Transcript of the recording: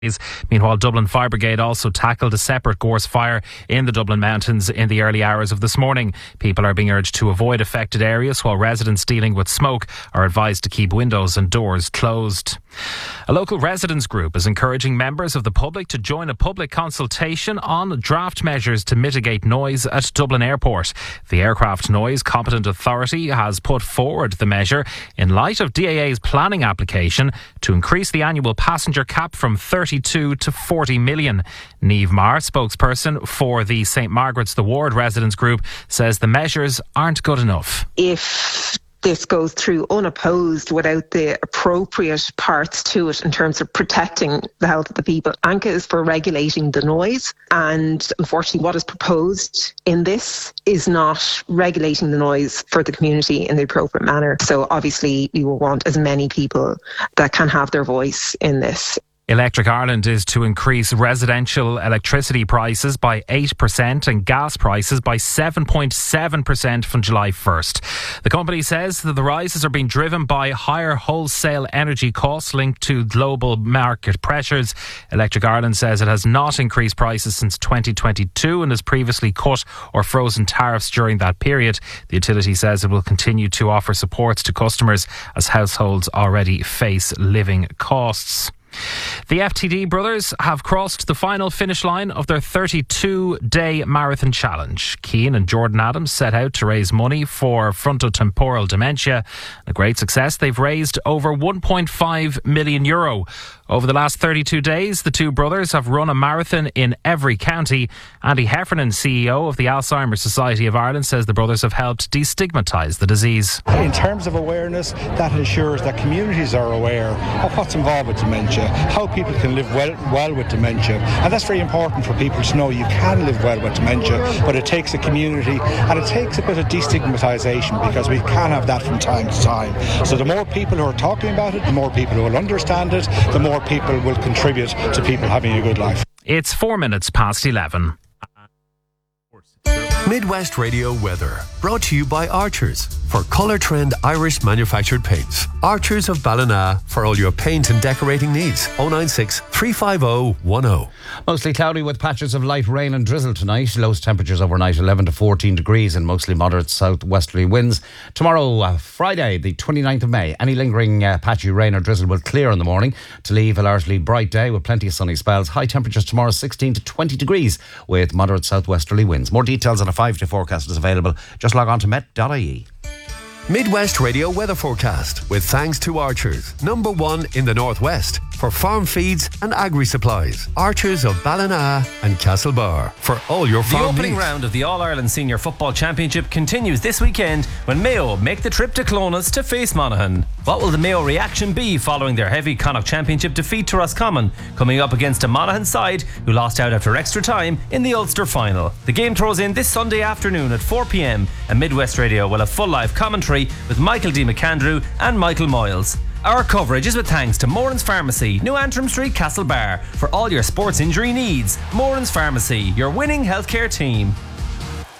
Meanwhile, Dublin Fire Brigade also tackled a separate gorse fire in the Dublin Mountains in the early hours of this morning. People are being urged to avoid affected areas, while residents dealing with smoke are advised to keep windows and doors closed. A local residents group is encouraging members of the public to join a public consultation on draft measures to mitigate noise at Dublin Airport. The Aircraft Noise Competent Authority has put forward the measure in light of DAA's planning application to increase the annual passenger cap from 32 to 40 million. Niamh Maher, spokesperson for the St Margaret's the Ward residents group, says the measures aren't good enough. If this goes through unopposed without the appropriate parts to it in terms of protecting the health of the people, ANCA is for regulating the noise, and unfortunately what is proposed in this is not regulating the noise for the community in the appropriate manner. So obviously we will want as many people that can have their voice in this. Electric Ireland is to increase residential electricity prices by 8% and gas prices by 7.7% from July 1st. The company says that the rises are being driven by higher wholesale energy costs linked to global market pressures. Electric Ireland says it has not increased prices since 2022 and has previously cut or frozen tariffs during that period. The utility says it will continue to offer supports to customers as households already face living costs. The FTD brothers have crossed the final finish line of their 32-day marathon challenge. Cian and Jordan Adams set out to raise money for frontotemporal dementia. A great success, they've raised over €1.5 million. Over the last 32 days, the two brothers have run a marathon in every county. Andy Heffernan, CEO of the Alzheimer's Society of Ireland, says the brothers have helped destigmatise the disease. In terms of awareness, that ensures that communities are aware of what's involved with dementia, how people can live well with dementia. And that's very important for people to know you can live well with dementia, but it takes a community and it takes a bit of destigmatisation, because we can have that from time to time. So the more people who are talking about it, the more people who will understand it, the more people will contribute to people having a good life. It's 4 minutes past 11. Midwest Radio weather, brought to you by Archers for Colour Trend Irish manufactured paints. Archers of Ballina for all your paint and decorating needs. 096 350 10. Mostly cloudy with patches of light rain and drizzle tonight. Lowest temperatures overnight 11 to 14 degrees and mostly moderate southwesterly winds. Tomorrow, Friday, the 29th of May, any lingering patchy rain or drizzle will clear in the morning to leave a largely bright day with plenty of sunny spells. High temperatures tomorrow 16 to 20 degrees with moderate southwesterly winds. More details on a 5-day forecast is available. Just log on to met.ie. Midwest Radio weather forecast with thanks to Archers, #1 in the Northwest for farm feeds and agri supplies. Archers of Ballina and Castlebar for all your farm needs. The opening round of the All-Ireland Senior Football Championship continues this weekend when Mayo make the trip to Clones to face Monaghan. What will the Mayo reaction be following their heavy Connacht Championship defeat to Roscommon, coming up against a Monaghan side who lost out after extra time in the Ulster final? The game throws in this Sunday afternoon at 4 p.m. and Midwest Radio will have full live commentary with Michael D. McAndrew and Michael Moyles. Our coverage is with thanks to Moran's Pharmacy, New Antrim Street, Castlebar. For all your sports injury needs, Moran's Pharmacy, your winning healthcare team.